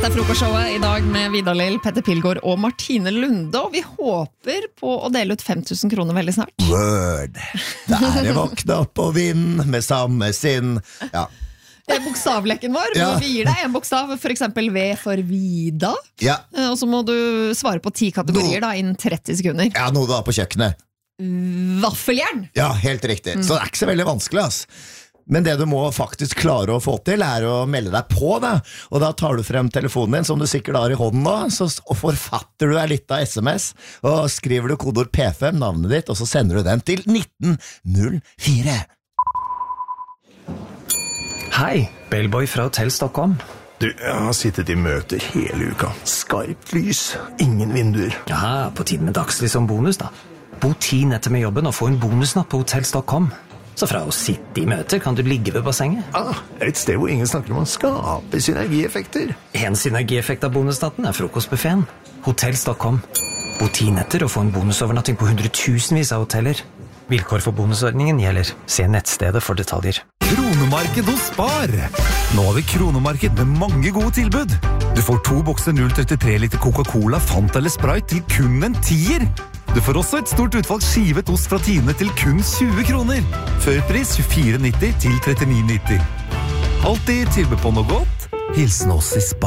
Dette frokostshowet I dag med Vidar Lill, Petter Pilgaard og Martine Lunde, og vi håper på å dele ut 5000 kroner veldig snart. Word! Der våkne opp og vinn med samme sinn. Ja. Det bokstavleken vår, hvor vi gir deg en bokstav, for eksempel V for Vida. Ja. Og så må du svare på 10 kategorier da, innen 30 sekunder. Ja, noe du har på kjøkkenet. Vaffeljern! Ja, helt riktig. Så det ikke så veldig vanskelig, ass. Men det du må faktisk klare å få til å melde deg på det. Og da tar du frem telefonen din, som du sikkert har I hånden nå, og forfatter du en liten SMS, og skriver du kodord P5, navnet ditt, og så sender du den til 1904. Hei, Bellboy fra Hotell Stockholm. Du, jeg har sittet I møter hele uka. Skarpt lys, ingen vinduer. Ja, på tiden med dagslys som bonus da. Bo 10 netter med jobben og få en bonusnatt på Hotell Stockholm. Så fra å sitte I møter kan du ligge ved bassenget. Et sted hvor ingen snakker om å skape synergieffekter. En synergieffekt av bonusnatten frokostbuffeten. Hotell Stockholm. Bo 10 netter og få en bonusovernatting på 100.000vis av hoteller. Vilkår for bonusordningen gjelder. Se nettstedet for detaljer. Kronemarked hos Spar. Nå har vi kronemarked med mange gode tilbud. Du får 2 bokser 0,33 liter Coca-Cola, Fanta eller Sprite til kun en 10er. Du får også et stort utvalg skivet ost fra Tine til kun 20 kroner. Førpris 24,90 til 39,90. Alltid tilbud på noe godt. Hilsen oss I Spar.